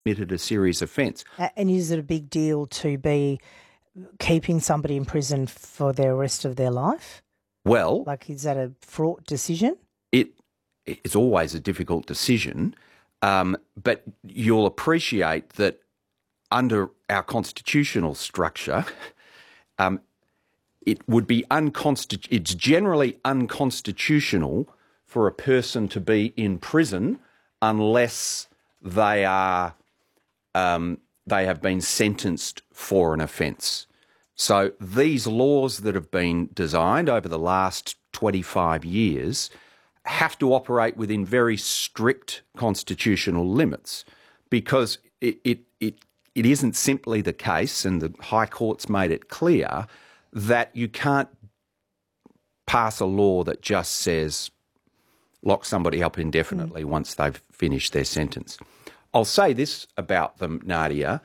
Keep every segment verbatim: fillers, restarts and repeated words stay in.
committed a serious offence. A- And is it a big deal to be keeping somebody in prison for the rest of their life? Well, Like, is that a fraught decision? it it's always a difficult decision, um, but you'll appreciate that under our constitutional structure, um, it would be unconstitu- it's generally unconstitutional for a person to be in prison unless they are um, they have been sentenced for an offence. So these laws that have been designed over the last twenty-five years have to operate within very strict constitutional limits, because it it it, it isn't simply the case, and the High Court's made it clear, that you can't pass a law that just says lock somebody up indefinitely mm. once they've finished their sentence. I'll say this about them, Nadia,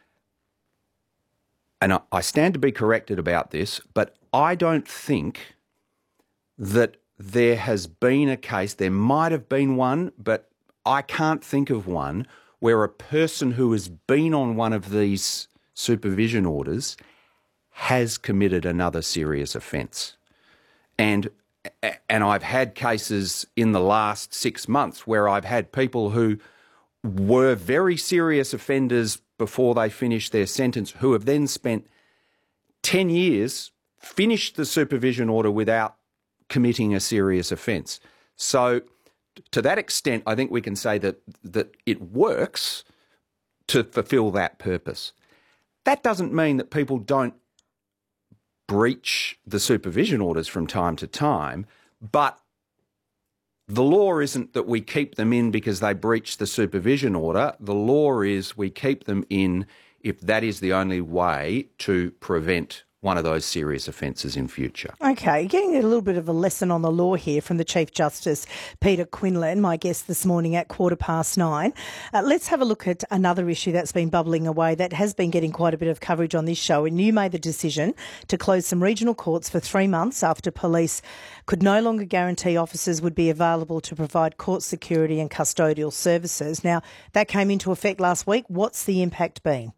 and I, I stand to be corrected about this, but I don't think that there has been a case, there might have been one, but I can't think of one, where a person who has been on one of these supervision orders has committed another serious offence. And and I've had cases in the last six months where I've had people who were very serious offenders before they finished their sentence, who have then spent ten years, finished the supervision order without committing a serious offence. So to that extent, I think we can say that that it works to fulfil that purpose. That doesn't mean that people don't breach the supervision orders from time to time, but the law isn't that we keep them in because they breach the supervision order. The law is we keep them in if that is the only way to prevent one of those serious offences in future. Okay, getting a little bit of a lesson on the law here from the Chief Justice, Peter Quinlan, my guest this morning at quarter past nine. Uh, let's have a look at another issue that's been bubbling away that has been getting quite a bit of coverage on this show. And you made the decision to close some regional courts for three months after police could no longer guarantee officers would be available to provide court security and custodial services. Now, that came into effect last week. What's the impact been?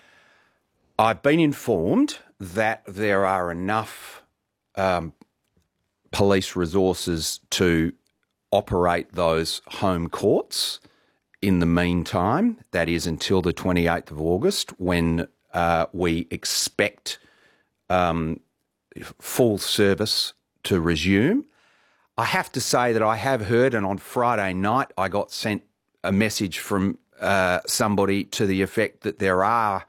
I've been informed that there are enough um, police resources to operate those home courts in the meantime. That is until the twenty-eighth of August, when uh, we expect um, full service to resume. I have to say that I have heard, and on Friday night I got sent a message from uh, somebody to the effect that there are,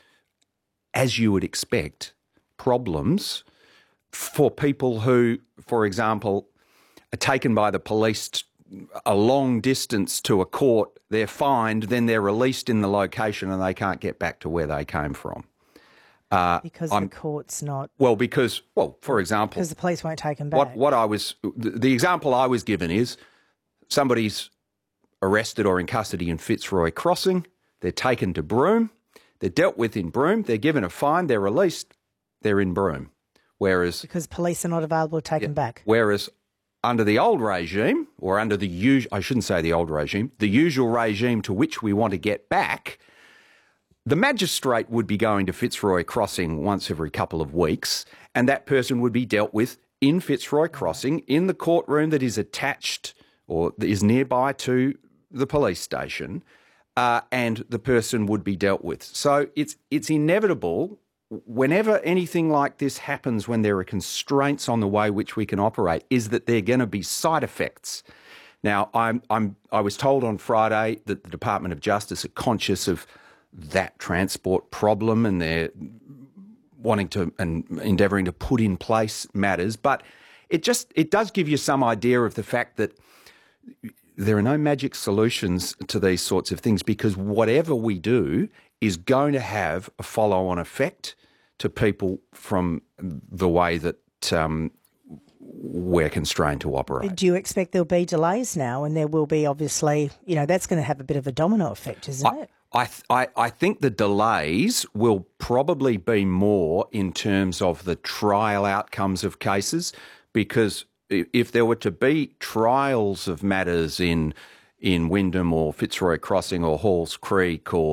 as you would expect, problems for people who, for example, are taken by the police a long distance to a court, they're fined, then they're released in the location and they can't get back to where they came from. Uh, because I'm, the court's not... Well, because, well, for example... Because the police won't take them back. What, what I was... The example I was given is somebody's arrested or in custody in Fitzroy Crossing, they're taken to Broome, they're dealt with in Broome, they're given a fine, they're released, they're in Broome. Whereas... Because police are not available to take yeah, them back. Whereas under the old regime, or under the usual... I shouldn't say the old regime, the usual regime to which we want to get back, the magistrate would be going to Fitzroy Crossing once every couple of weeks, and that person would be dealt with in Fitzroy Crossing, in the courtroom that is attached or is nearby to the police station, uh, and the person would be dealt with. So it's it's inevitable whenever anything like this happens, when there are constraints on the way which we can operate, is that there are going to be side effects. Now, I'm I'm I was told on Friday that the Department of Justice are conscious of that transport problem, and they're wanting to and endeavouring to put in place matters. But it just it does give you some idea of the fact that there are no magic solutions to these sorts of things, because whatever we do is going to have a follow-on effect to people from the way that um, we're constrained to operate. Do you expect there'll be delays now, and there will be, obviously, you know, that's going to have a bit of a domino effect, isn't I, it? I, th- I, I think the delays will probably be more in terms of the trial outcomes of cases, because if there were to be trials of matters in in Wyndham or Fitzroy Crossing or Halls Creek or